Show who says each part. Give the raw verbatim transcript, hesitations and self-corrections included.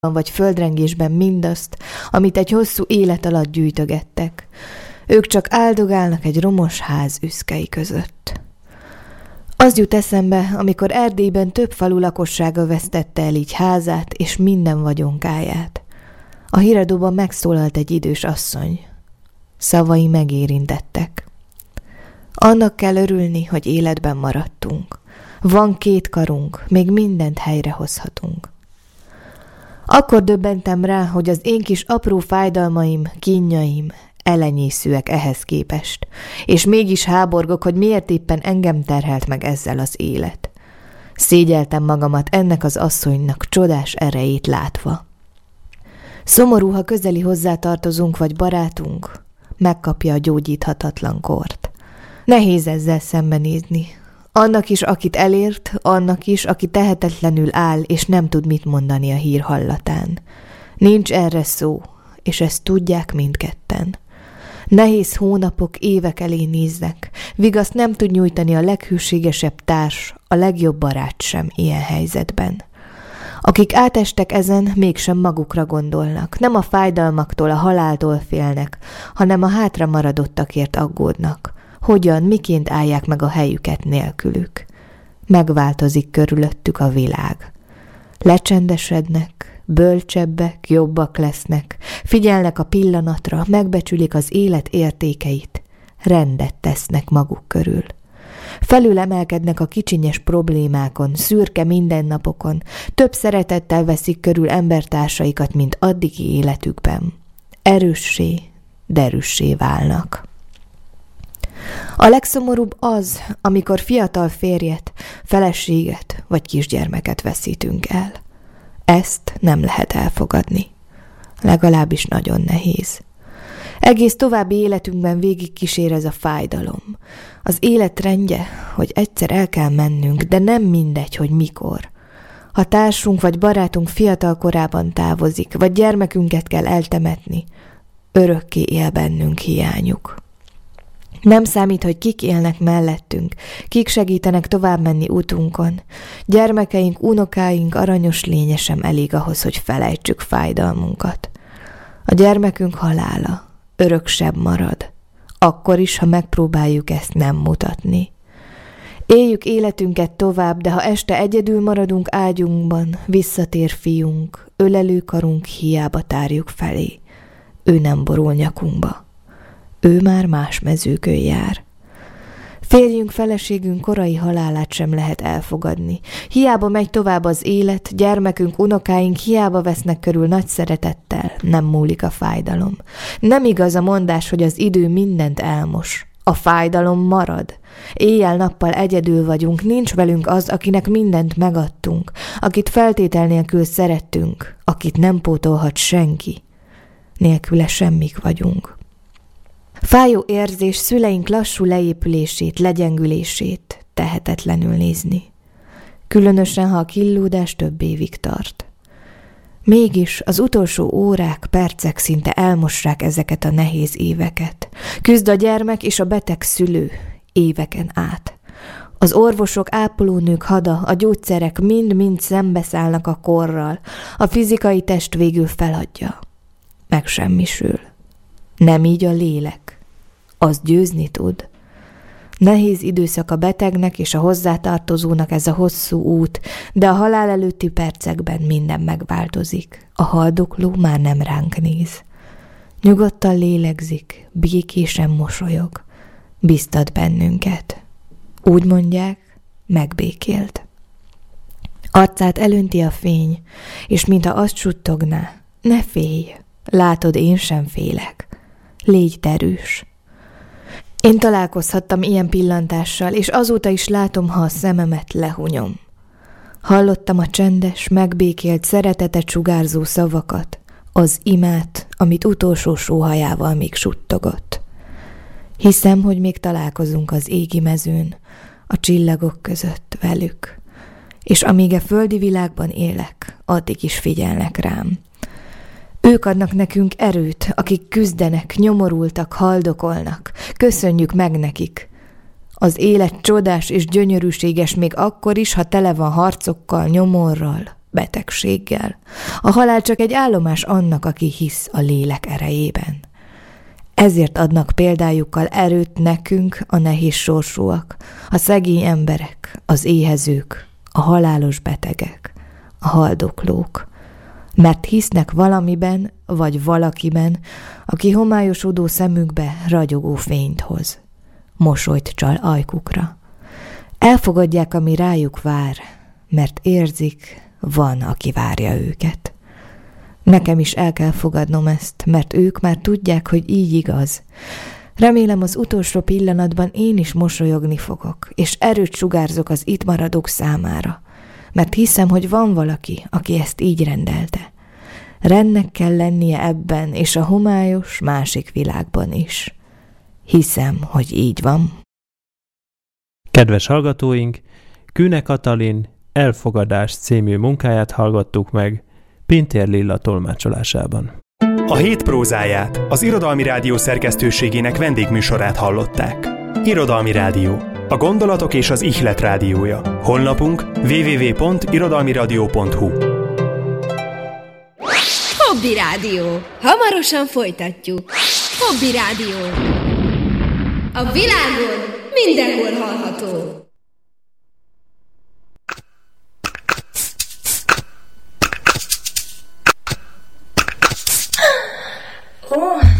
Speaker 1: vagy földrengésben mindazt, amit egy hosszú élet alatt gyűjtögettek. Ők csak áldogálnak egy romos ház üszkei között. Az jut eszembe, amikor Erdélyben több falu lakossága vesztette el így házát és minden vagyonkáját. A híradóban megszólalt egy idős asszony. Szavai megérintettek. Annak kell örülni, hogy életben maradtunk. Van két karunk, még mindent helyrehozhatunk. Akkor döbbentem rá, hogy az én kis apró fájdalmaim, kínjaim elenyészőek ehhez képest, és mégis háborgok, hogy miért éppen engem terhelt meg ezzel az élet. Szégyeltem magamat ennek az asszonynak csodás erejét látva. Szomorú, ha közeli hozzátartozunk vagy barátunk megkapja a gyógyíthatatlan kort. Nehéz ezzel szembenézni. Annak is, akit elért, annak is, aki tehetetlenül áll, és nem tud mit mondani a hír hallatán. Nincs erre szó, és ezt tudják mindketten. Nehéz hónapok, évek elé néznek, vigaszt nem tud nyújtani a leghűségesebb társ, a legjobb barát sem ilyen helyzetben. Akik átestek ezen, mégsem magukra gondolnak, nem a fájdalmaktól, a haláltól félnek, hanem a hátra maradottakért aggódnak. Hogyan, miként állják meg a helyüket nélkülük. Megváltozik körülöttük a világ. Lecsendesednek, bölcsebbek, jobbak lesznek, figyelnek a pillanatra, megbecsülik az élet értékeit, rendet tesznek maguk körül. Felülemelkednek a kicsinyes problémákon, szürke mindennapokon, több szeretettel veszik körül embertársaikat, mint addigi életükben. Erőssé, derűssé válnak. A legszomorúbb az, amikor fiatal férjet, feleséget vagy kisgyermeket veszítünk el. Ezt nem lehet elfogadni. Legalábbis nagyon nehéz. Egész további életünkben végig kísér ez a fájdalom. Az élet rendje, hogy egyszer el kell mennünk, de nem mindegy, hogy mikor. Ha társunk vagy barátunk fiatal korában távozik, vagy gyermekünket kell eltemetni, örökké él bennünk hiányuk. Nem számít, hogy kik élnek mellettünk, kik segítenek tovább menni útunkon. Gyermekeink, unokáink aranyos lénye sem elég ahhoz, hogy felejtsük fájdalmunkat. A gyermekünk halála öröksebb marad, akkor is, ha megpróbáljuk ezt nem mutatni. Éljük életünket tovább, de ha este egyedül maradunk ágyunkban, visszatér fiunk, ölelőkarunk hiába tárjuk felé. Ő nem borul nyakunkba. Ő már más mezőkön jár. Férjünk, feleségünk korai halálát sem lehet elfogadni. Hiába megy tovább az élet, gyermekünk, unokáink hiába vesznek körül nagy szeretettel, nem múlik a fájdalom. Nem igaz a mondás, hogy az idő mindent elmos. A fájdalom marad. Éjjel-nappal egyedül vagyunk, nincs velünk az, akinek mindent megadtunk, akit feltétel nélkül szerettünk, akit nem pótolhat senki. Nélküle semmik vagyunk. Fájó érzés szüleink lassú leépülését, legyengülését tehetetlenül nézni. Különösen, ha a killódás több évig tart. Mégis az utolsó órák, percek szinte elmossák ezeket a nehéz éveket. Küzd a gyermek és a beteg szülő éveken át. Az orvosok, ápolónők hada, a gyógyszerek mind-mind szembeszállnak a korral. A fizikai test végül feladja. Megsemmisül. Nem így a lélek. Az győzni tud. Nehéz időszak a betegnek és a hozzátartozónak ez a hosszú út, de a halál előtti percekben minden megváltozik. A haldokló már nem ránk néz. Nyugodtan lélegzik, békésen mosolyog. Biztat bennünket. Úgy mondják, megbékélt. Arcát elönti a fény, és mintha azt suttogná, ne félj, látod, én sem félek. Légy derűs. Én találkozhattam ilyen pillantással, és azóta is látom, ha a szememet lehunyom. Hallottam a csendes, megbékélt, szeretetet sugárzó szavakat, az imát, amit utolsó sóhajával még suttogott. Hiszem, hogy még találkozunk az égi mezőn, a csillagok között velük, és amíg a földi világban élek, addig is figyelnek rám. Ők adnak nekünk erőt, akik küzdenek, nyomorultak, haldokolnak. Köszönjük meg nekik. Az élet csodás és gyönyörűséges még akkor is, ha tele van harcokkal, nyomorral, betegséggel. A halál csak egy állomás annak, aki hisz a lélek erejében. Ezért adnak példájukkal erőt nekünk a nehéz sorsúak, a szegény emberek, az éhezők, a halálos betegek, a haldoklók. Mert hisznek valamiben, vagy valakiben, aki homályosodó szemükbe ragyogó fényt hoz. Mosolyt csal ajkukra. Elfogadják, ami rájuk vár, mert érzik, van, aki várja őket. Nekem is el kell fogadnom ezt, mert ők már tudják, hogy így igaz. Remélem az utolsó pillanatban én is mosolyogni fogok, és erőt sugárzok az itt maradók számára, mert hiszem, hogy van valaki, aki ezt így rendelte. Rendnek kell lennie ebben és a homályos másik világban is. Hiszem, hogy így van.
Speaker 2: Kedves hallgatóink, Kühne Katalin Elfogadás című munkáját hallgattuk meg Pintér Lilla tolmácsolásában.
Speaker 3: A hét prózáját, az Irodalmi Rádió szerkesztőségének vendégműsorát hallották. Irodalmi Rádió, a gondolatok és az ihlet rádiója. Honlapunk double-u double-u double-u pont irodalmiradio pont hu.
Speaker 4: Hobby Rádió. Hamarosan folytatjuk. Hobby Rádió. A világon mindenhol hallható.